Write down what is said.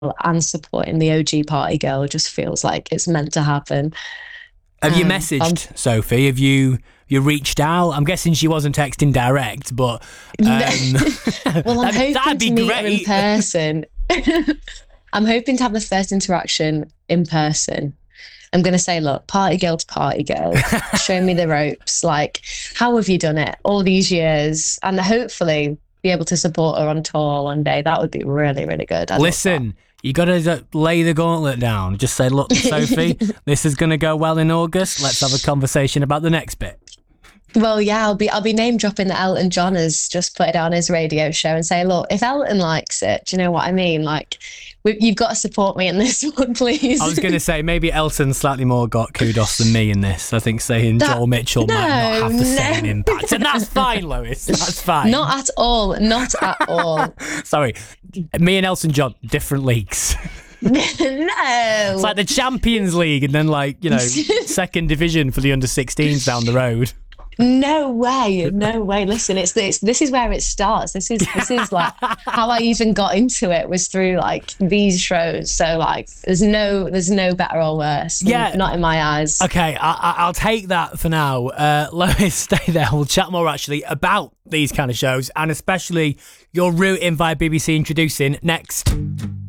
and supporting the OG Party Girl just feels like it's meant to happen. Have you messaged Sophie? Have you reached out? I'm guessing she wasn't texting direct, but well, I'm hoping that'd be to meet great. her in person. I'm hoping to have the first interaction in person. I'm going to say, look, party girl to party girl, show me the ropes. Like, how have you done it all these years? And hopefully be able to support her on tour one day. That would be really, really good. Listen, you got to lay the gauntlet down. Just say, look, Sophie, this is going to go well in August. Let's have a conversation about the next bit. Well, yeah, I'll be name dropping that Elton John has just put it on his radio show and say, look, if Elton likes it, do you know what I mean? Like, you've got to support me in this one, please. I was going to say, maybe Elton slightly more got kudos than me in this. I think saying Joel Mitchell might not have the same impact. And that's fine, Lois. That's fine. Not at all. Not at all. Sorry. Me and Elton John, different leagues. No. It's like the Champions League and then, like, you know, second division for the under-16s down the road. No way. Listen, this is where it starts. This is like how I even got into it was through like these shows. So like, there's no better or worse. Yeah, not in my eyes. Okay, I'll take that for now. Lois, stay there. We'll chat more actually about these kind of shows and especially your route in via BBC Introducing next.